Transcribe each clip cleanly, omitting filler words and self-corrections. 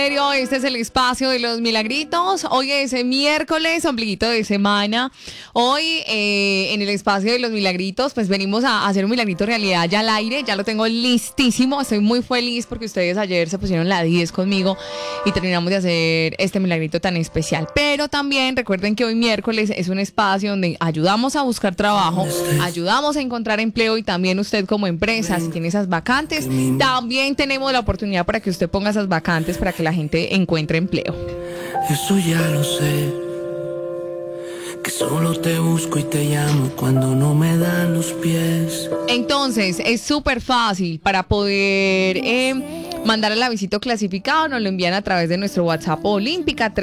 Este es el espacio de los milagritos. Hoy es miércoles, ombliguito de semana. Hoy en el espacio de los milagritos pues venimos a hacer un milagrito realidad ya al aire. Ya lo tengo listísimo. Estoy muy feliz porque ustedes ayer se pusieron la 10 conmigo y terminamos de hacer este milagrito tan especial. Pero también recuerden que hoy miércoles es un espacio donde ayudamos a buscar trabajo, ayudamos a encontrar empleo y también usted como empresa, si tiene esas vacantes, también tenemos la oportunidad para que usted ponga esas vacantes para que la gente encuentre empleo. Eso ya lo sé, que solo te busco y te llamo cuando no me dan los pies. Entonces, es súper fácil para poder mandar el avisito clasificado. Nos lo envían a través de nuestro WhatsApp Olímpica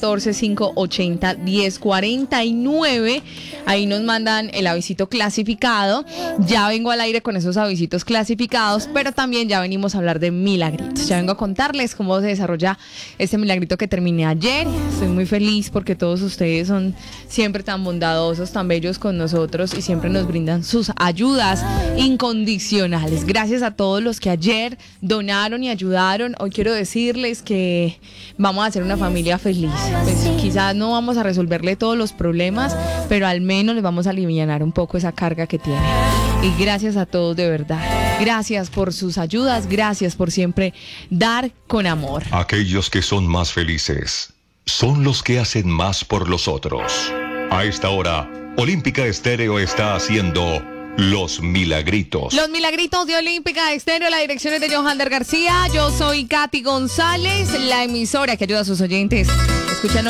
314-580-1049. Ahí nos mandan el avisito clasificado. Ya vengo al aire con esos avisitos clasificados, pero también ya venimos a hablar de milagritos. Ya vengo a contarles cómo se desarrolla este milagrito que terminé ayer. Estoy muy feliz porque todos ustedes son siempre tan bondadosos, tan bellos con nosotros y siempre nos brindan sus ayudas incondicionales. Gracias a todos los que ayer donaron y ayudaron. Hoy quiero decirles que vamos a hacer una familia feliz. Pues quizás no vamos a resolverle todos los problemas, pero al menos les vamos a alivianar un poco esa carga que tiene. Y gracias a todos de verdad. Gracias por sus ayudas, gracias por siempre dar con amor. Aquellos que son más felices son los que hacen más por los otros. A esta hora, Olímpica Estéreo está haciendo Los Milagritos. Los Milagritos de Olímpica Estéreo, la dirección es de Johander García. Yo soy Katy González, la emisora que ayuda a sus oyentes. Escuchan